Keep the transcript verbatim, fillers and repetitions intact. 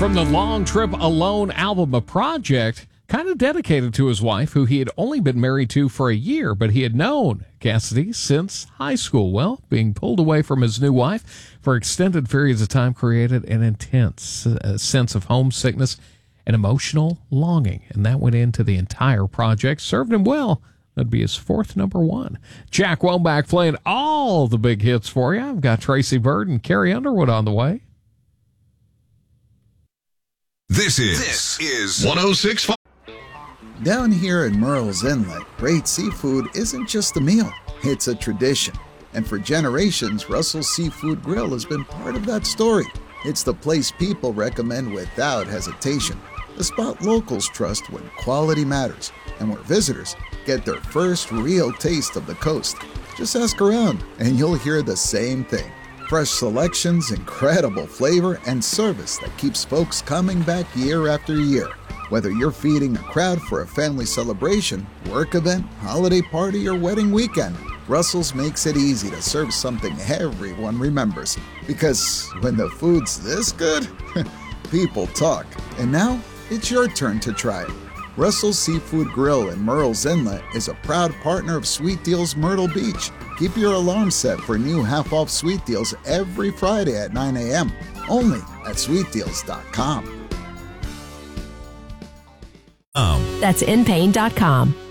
From the Long Trip Alone album, a project kind of dedicated to his wife, who he had only been married to for a year, but he had known Cassidy since high school. Well, being pulled away from his new wife for extended periods of time created an intense uh, sense of homesickness and emotional longing, and that went into the entire project. Served him well. That'd be his fourth number one. Jack Womack playing all the big hits for you. I've got Tracy Byrd and Carrie Underwood on the way. This is, this is one oh six point five. Down here in Murrells Inlet, great seafood isn't just a meal, it's a tradition. And for generations, Russell's Seafood Grill has been part of that story. It's the place people recommend without hesitation, the spot locals trust when quality matters, and where visitors get their first real taste of the coast. Just ask around, and you'll hear the same thing. Fresh selections, incredible flavor, and service that keeps folks coming back year after year. Whether you're feeding a crowd for a family celebration, work event, holiday party, or wedding weekend, Russell's makes it easy to serve something everyone remembers. Because when the food's this good, people talk. And now, it's your turn to try it. Russell's Seafood Grill in Murrells Inlet is a proud partner of Sweet Deals Myrtle Beach. Keep your alarm set for new half-off Sweet Deals every Friday at nine a.m. Only at sweet deals dot com. That's in pain dot com.